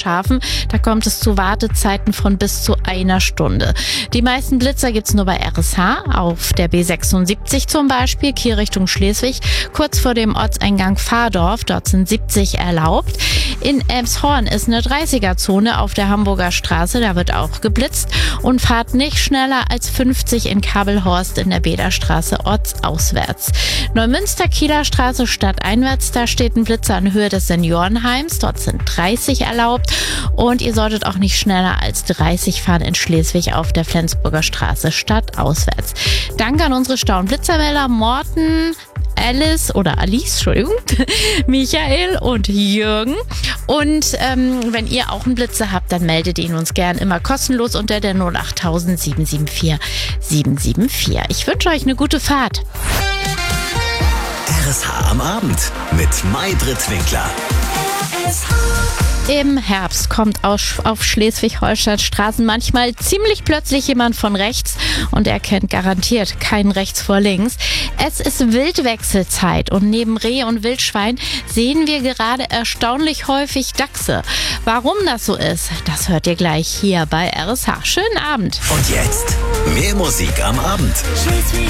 Schafen. Da kommt es zu Wartezeiten von bis zu einer Stunde. Die meisten Blitzer gibt's nur bei RSH, auf der B76 zum Beispiel, Kiel Richtung Schleswig, kurz vor dem Ortseingang Fahrdorf. Dort sind 70 erlaubt. In Elmshorn ist eine 30er-Zone auf der Hamburger Straße, da wird auch geblitzt. Und fahrt nicht schneller als 50 in Kabelhorst in der Bäderstraße ortsauswärts. Neumünster, Kieler Straße stadteinwärts, da steht ein Blitzer in Höhe des Seniorenheims. Dort sind 30 erlaubt. Und ihr solltet auch nicht schneller als 30 fahren in Schleswig auf der Flensburger Straße stadtauswärts. Danke an unsere Stau- und Blitzerwähler Morten, Alice, Michael und Jürgen. Und wenn ihr auch einen Blitzer habt, dann meldet ihn uns gern immer kostenlos unter der 08000 774 774. Ich wünsche euch eine gute Fahrt. RSH am Abend mit Maybrit Winkler. Im Herbst kommt auf Schleswig-Holstein Straßen manchmal ziemlich plötzlich jemand von rechts und er kennt garantiert keinen rechts vor links. Es ist Wildwechselzeit und neben Reh und Wildschwein sehen wir gerade erstaunlich häufig Dachse. Warum das so ist, das hört ihr gleich hier bei RSH. Schönen Abend. Und jetzt mehr Musik am Abend.